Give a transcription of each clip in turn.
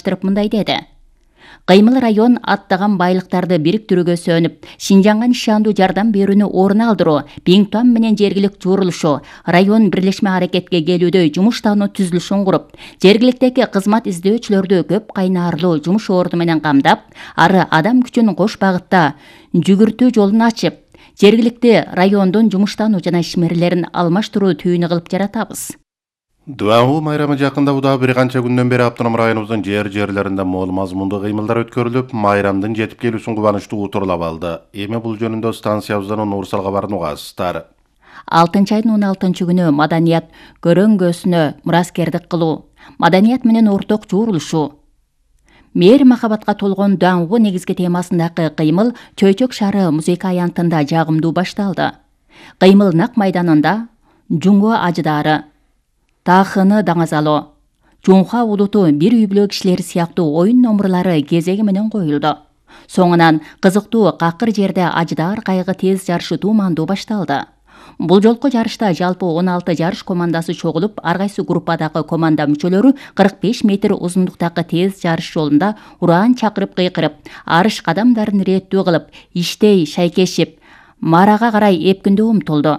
дааштырып мындай деди. Кыймыл район аттаган байлыктарды бириктирүүгө сөнүп, Шинжаңга нишандуу жардам берүүнү орун алдыруу, Биңтуан менен жергилик журулушу, район бирлешме аракетке келүүдө жумуш тобу түзүлүшүн куруп, жергиликтеги кызмат издөөчүлөрдү көп кайнарлуу жумуш орду менен камдап, ары адам күчүн кош багытта жүгүртүү жолун ачып, жергиликти райондун жумуштануу жана ишмерлерин алмаштыруу түйүнү кылып жаратабыз. Дуаңгу майрамы жакында буда бир канча күндөн бери автоном районубуздун жерлеринде мол мазмундуу кыймылдар өткөрүлүп, майрамдын жетип келүүсүн кубанычтуу утурлап алды. Эми бул жөнүндө станциябыздан Нурсал кабарын угасыздар. 6 айдын 16 күнү маданият көрөңгөсүнө мураскердик кылуу, маданият менен орток журулушуу, мээр махабатка толгон Дуаңгу негизги темасындагы кыймыл Чөйчөк шаары музейка аянтында жагымдуу башталды. Кыймыл Нак майданында Жуңго ажыдаары, Таахыны даңазалоо, Жуңха улуту бир үй бүлө кишилери сыяктуу оюн номурлары кезеги менен коюлду. Соңунан кызыктуу какыр жерде ажыдаар кайыгы тез жарышы туумандуу башталды. Бул жолку жарышта жалпы 16 жарыш командасы чогулуп, ар кайсы группадагы команда мүчөлөрү 45 метр узундуктагы тез жарыш жолунда ураан чакырып кыйкырып, арыш кадамдарын ирээттүү кылып, иштей шайкешип, марага карай эпкиндөө умтулду.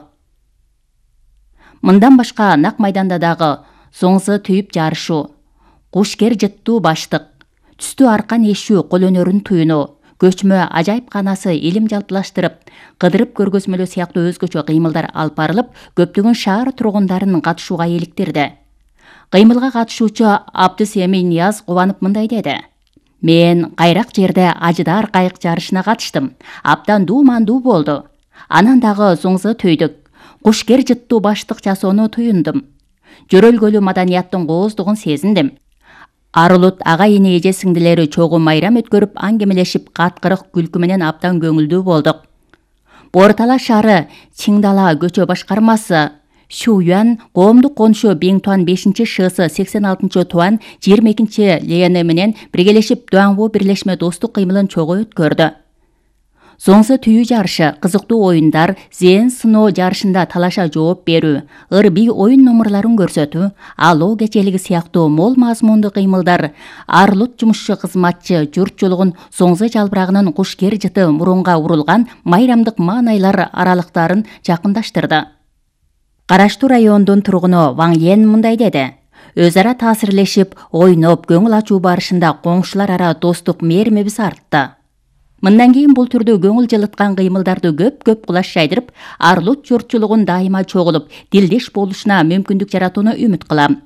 Мындан башка Нак майданда дагы соңзы түйүп жарышуу, кушкер жыттуу баштык, түстүү аркан эшүү кол өнөрүн туюнуу, көчмө ажайып канасы илим жалпылаштырып, кыдырып көргөзмөлөө сыяктуу өзгөчө кыймылдар алып барылып, көптөгөн шаар тургундарын катышууга иликтирди. Кыймылга катышуучу Абдысемий Нияз кубанып мындай деди. Мен кайрак жерде ажыдаар кайык жарышына катыштым. Абдан дуумандуу болду. Анан дагы соңзы түйдүк. Кушкер жыттуу баштык жасоону туюндум. Жөрөлгөлүү маданияттын кооздугун сезиндим. Арылут ага-ине эже сиңдилери чогуу майрам өткөрүп, аңгемелешип, каткырык күлкү менен абдан көңүлдүү болдук. Бортала шаары Чиңдала көчө башкармасы Шуюан коомдук конушу Биңтуан 5-ШС 86-туан 22-Лени менен биргелешип Дуаңгу бирлешме достук кыймылын чогуу өткөрдү. Соңзы түйүү жарышы, кызыктуу оюндар, зээн сыноо жарышында талаша жооп берүү, ыр-бий оюн номурларын көрсөтүү, алоо кечелиги сыяктуу мол мазмундуу кыймылдар арылут жумушчу кызматчы журтчулугун соңзы жалбырагынын кушкер жыты мурунга урулган майрамдык маанайлар аралыктарын жакындаштырды. Караштуу райондун тургуну Ваң Йен мындай деди. Өз ара таасирлешип, ойноп, көңүл ачуу барышында коңшулар ара достук мээрмебиз артты. Мындан кийин бул түрдө көңүл жылыткан кыймылдарды көп кулаш жайдырып, арылут журтчулугун дайыма чогулуп, дилдеш болушуна мүмкүндүк жаратууну үмүт кылам.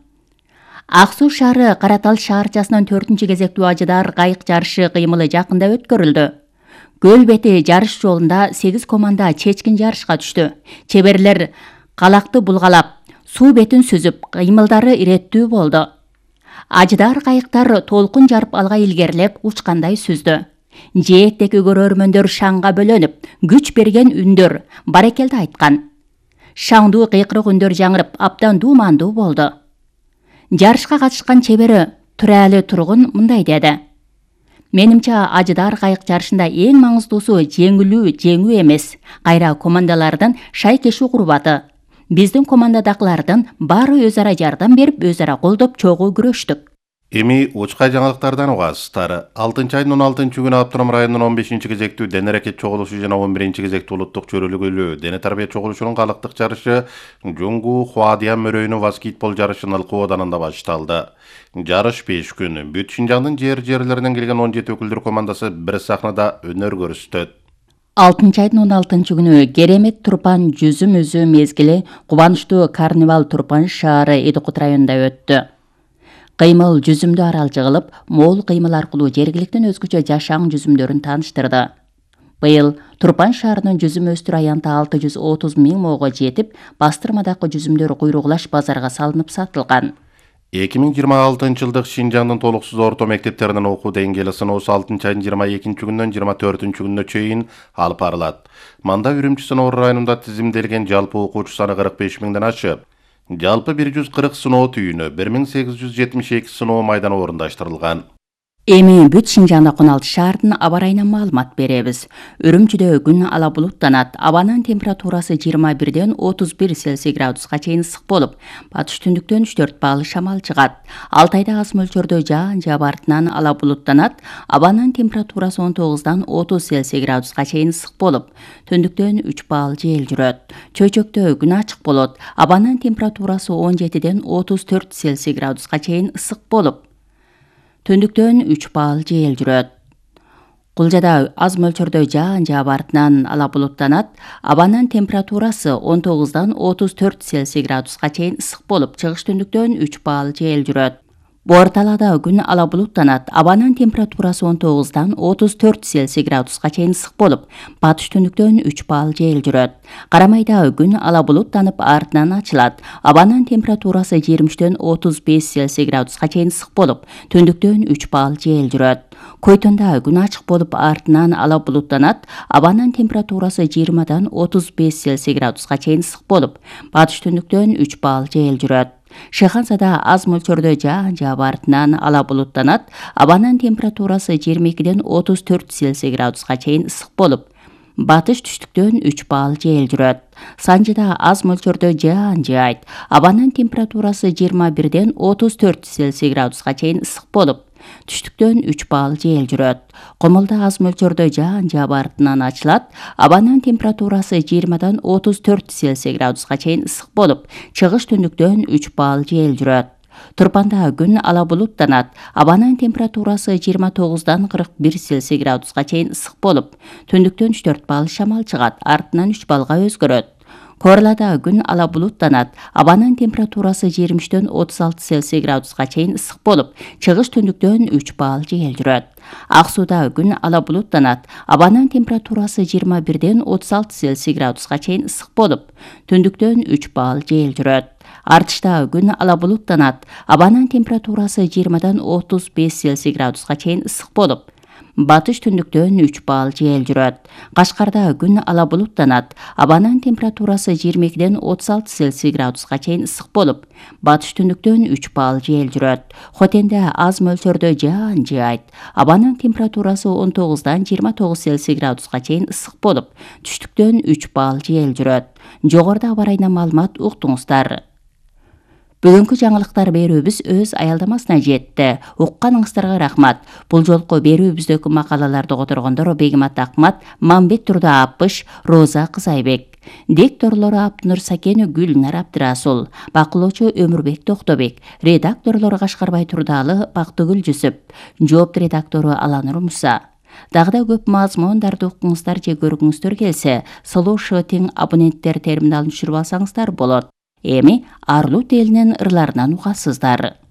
Ак Суу шаары Каратал шаарчасынын 4-кезектүү ажыдаар кайык жарышы кыймылы жакында өткөрүлдү. Көл бети жарыш жолунда 8 команда чечкин жарышка түштү. Чеберлер калакты булгалап, суу бетин сүзүп, кыймылдары иреттүү болду. Ажыдаар кайыктар толкун жарып алга илгерлеп, учкандай сүздү. Жээктеги көрөрмөндөр шаңга бөлөнүп, күч берген үндөр баракелди айткан. Шаңдуу кыйкырык үндөр жаңырып, абдан дуумандуу болду. Жарышка катышкан чебери Туралы тургун мындай деди. Менимче ажыдаар кайык жарышында эң маңыздуусу жеңүү эмес, кайра командалардын шайкешүү курбаты. Биздин командадагылардын баары өз ара жардам берип, өз ара колдоп чогуу күрөштүк. Эми учкай жаңылыктардан угасыздар. 6 айдын 16 күнү автоном районунун 15-кезектүү дене аракет чогулушу жана 11-кезектүү улуттук чөрөлгөлүү дене тарбия чогулушунун калыктык жарышы Жуңгу Хуадиян мөрөйүнүн баскетбол жарышынын ылкуу оданында башталды. Жарыш 5 күн. Бүт Шинжаңдын жерлеринен келген 17 өкүлдөр командасы бир сахнада өнөр көрсөтөт. 6 айдын 16 күнү керемет Турпан жүзүм үзүү мезгили кубанычтуу карнивал Турпан шаары Эдикут районунда өттү. Кыймыл жүзүмдүү арал жыгылып, мол кыймыл аркылуу жергиликтин өзгөчө жашаң жүзүмдөрүн тааныштырды. Быйыл Турпан шаарынын жүзүм өстүр аянты 630 000 моого жетип, бастырмадагы жүзүмдөр куйругулаш базарга салынып сатылган. 2026 жылдык Шинжаңдын толуксуз орто мектептеринин окуу деңгээли сыноосу 6 айдын 22 күнүнөн 24 күнүнө чейин алып барылат. Манда Үрүмчү сыноо районунда тизимделген жалпы окуучу саны 45 000ден ашып, жалпы 140 сыноо түйүнү, 1872 сыноо майданы орундаштырылган. Эми бүт Шинжаңда 16 шаардын аба ырайынан маалымат беребиз. Үрүмчүдө күн ала булуттанат. Абанын температурасы 21ден 31 Цельсий градуска чейин ысык болуп, батыш түндүктөн 3-4 баалы шамал чыгат. Алтайда аз мөлчөрдө жаан жаап артынан ала булуттанат. Абанын температурасы 19дан 30 Цельсий градуска чейин ысык болуп, түндүктөн 3 баал жел жүрөт. Чөйчөктө күн ачык болот. Абанын температурасы 17ден 34 Цельсий градуска чейин ысык болуп, түндүктөн 3 баал жел жүрөт. Кулжада аз мөлчөрдө жаан жаап артынан ала булуттанат. Абанын температурасы 19дан 34 Цельсий градуска чейин ысык болуп, чыгыш түндүктөн 3 баал жел жүрөт. Борталада күн ала булуттанат. Абанын температурасы 19дан 34 Цельсий градуска чейин ысык болуп, батыш түндүктөн 3 баал жел жүрөт. Карамайда күн ала булуттанып артынан ачылат. Абанын температурасы 23ден 35 Цельсий градуска чейин ысык болуп, түндүктөн 3 баал жел жүрөт. Койтонда күн ачык болуп артынан ала булуттанат. Абанын температурасы 20дан 35 Цельсий градуска чейин ысык болуп, батыш түндүктөн 3 баал жел жүрөт. Шыхансада аз мөлчөрдө жаан жаап артынан ала булуттанат. Абанын температурасы 22ден 34 Цельсий градуска чейин ысык болуп, батыш түштүктөн 3 баал жел жүрөт. Санжыда аз мөлчөрдө жаан жаайт. Абанын температурасы 21ден 34 Цельсий градуска чейин ысык болуп, түштүктөн 3 баал жел жүрөт. Комулда аз мөлчөрдө жаан жаап артынан ачылат. Абанын температурасы 20дан 34 Цельсий градуска чейин ысык болуп, чыгыш түндүктөн 3 баал жел жүрөт. Турпанда күн ала булуттанат. Абанын температурасы 29дан 41 Цельсий градуска чейин ысык болуп, түндүктөн 3-4 баал шамал чыгат, артынан 3 балга өзгөрөт. Корлада күн ала булуттанат. Абанын температурасы 23ден 36 Цельсий градуска чейин ысык болуп, чыгыш түндүктөн 3 баал жел жүрөт. Ак сууда күн ала булуттанат. Абанын температурасы 21ден 36 Цельсий градуска чейин ысык болуп, түндүктөн 3 баал жел жүрөт. Артышта күн ала булуттанат. Абанын температурасы 20дан 35 Цельсий градуска чейин ысык болуп, батыш түндүктөн 3 баал жел жүрөт. Кашкарда күн ала булуттанат. Абанын температурасы 22ден 36 Цельсий градуска чейин ысык болуп, батыш түндүктөн 3 баал жел жүрөт. Хотенде аз мөлчөрдө жаан жаайт. Абанын температурасы 19дан 29 Цельсий градуска чейин ысык болуп, түштүктөн 3 баал жел жүрөт. Жогоруда аба ырайынан маалымат уктуңуздар. Бүгүнкү жаңылыктар берүүбүз өз аялдамасына жетти. Укканыңыздарга рахмат. Бул жолку берүүбүздөгү макалаларды которгондор Бегимат Акмат, Мамбет Турда Апыш, Роза Кызайбек. Дикторлору Аптынур Сакени, Гүлнар Абдырасул. Бакылоочу Өмүрбек Токтобек. Редакторлору Кашкарбай Турдалы, Бактыгүл Жүсүп. Жоопту редактору Аланур Муса. Дагы да көп мазмундарды укуңуздар же көргүңүздөр келсе, слушатель абоненттер терминалын түшүрүп алсаңыздар болот. Эми Арлут элинин ырларынан угасыздар.